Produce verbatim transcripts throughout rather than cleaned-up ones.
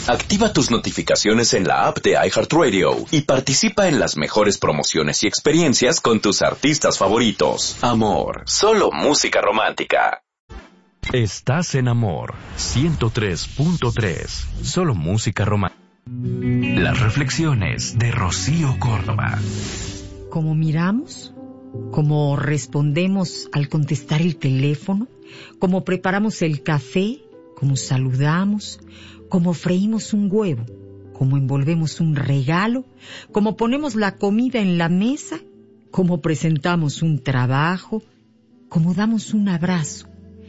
Activa tus notificaciones en la app de iHeartRadio y participa en las mejores promociones y experiencias con tus artistas favoritos. Amor, solo música romántica. Estás en Amor ciento tres punto tres, solo música romántica. Las reflexiones de Rocío Córdoba. ¿Cómo miramos? ¿Cómo respondemos al contestar el teléfono? ¿Cómo preparamos el café? ¿Cómo saludamos? ¿Cómo freímos un huevo? ¿Cómo envolvemos un regalo? ¿Cómo ponemos la comida en la mesa? ¿Cómo presentamos un trabajo? ¿Cómo damos un abrazo?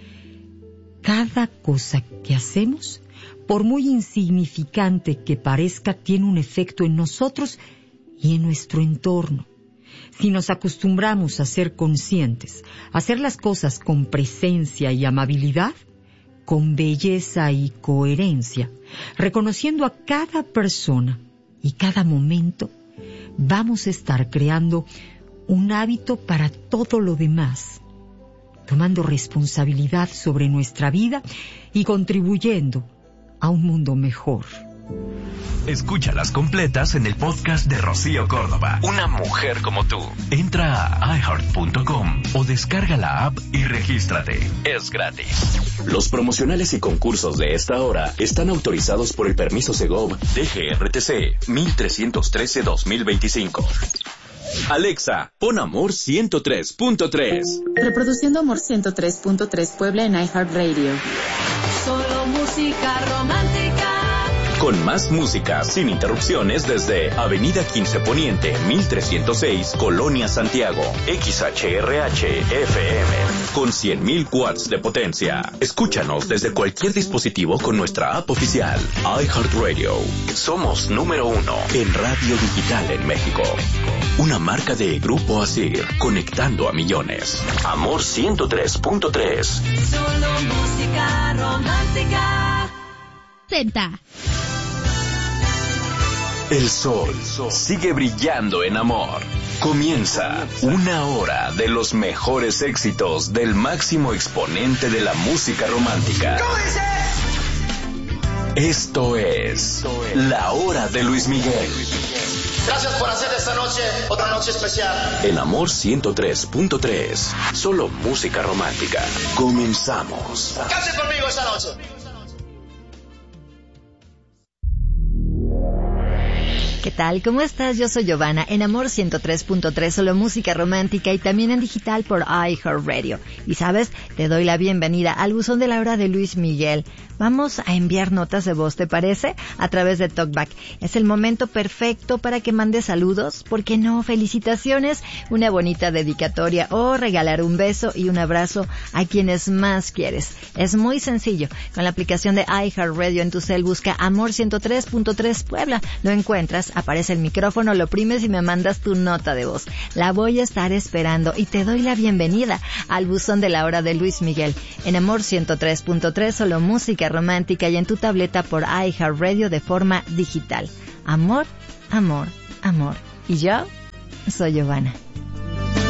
Cada cosa que hacemos, por muy insignificante que parezca, tiene un efecto en nosotros y en nuestro entorno. Si nos acostumbramos a ser conscientes, a hacer las cosas con presencia y amabilidad, con belleza y coherencia, reconociendo a cada persona y cada momento, vamos a estar creando un hábito para todo lo demás, tomando responsabilidad sobre nuestra vida y contribuyendo a un mundo mejor. Escúchalas completas en el podcast de Rocío Córdoba. Una mujer como tú. Entra a i heart punto com o descarga la app y regístrate. Es gratis. Los promocionales y concursos de esta hora están autorizados por el permiso Segov D G R T C mil trescientos trece guión dos mil veinticinco. Alexa, pon Amor ciento tres punto tres. Reproduciendo Amor ciento tres punto tres Puebla en iHeartRadio. Solo música romántica. Con más música, sin interrupciones, desde Avenida quince Poniente, mil trescientos seis, Colonia Santiago, X H R H F M, con cien mil watts de potencia. Escúchanos desde cualquier dispositivo con nuestra app oficial, iHeartRadio. Somos número uno en radio digital en México. Una marca de Grupo Asir, conectando a millones. Amor ciento tres punto tres. Solo música romántica. Z. El sol sigue brillando en Amor. Comienza una hora de los mejores éxitos del máximo exponente de la música romántica. Esto es La Hora de Luis Miguel. Gracias por hacer de esta noche otra noche especial. En Amor ciento tres punto tres, solo música romántica. Comenzamos. Case conmigo esta noche. ¿Qué tal? ¿Cómo estás? Yo soy Giovanna, en Amor ciento tres punto tres, solo música romántica y también en digital por iHeartRadio. Y sabes, te doy la bienvenida al buzón de la hora de Luis Miguel. Vamos a enviar notas de voz, ¿te parece? A través de TalkBack. Es el momento perfecto para que mandes saludos, ¿por qué no? Felicitaciones, una bonita dedicatoria o regalar un beso y un abrazo a quienes más quieres. Es muy sencillo. Con la aplicación de iHeartRadio en tu cel, busca Amor ciento tres punto tres Puebla. Lo encuentras, aparece el micrófono, lo oprimes y me mandas tu nota de voz. La voy a estar esperando y te doy la bienvenida al buzón de la hora de Luis Miguel. En Amor ciento tres punto tres, solo música romántica y en tu tableta por iHeartRadio de forma digital. Amor, amor, amor. Y yo soy Giovanna.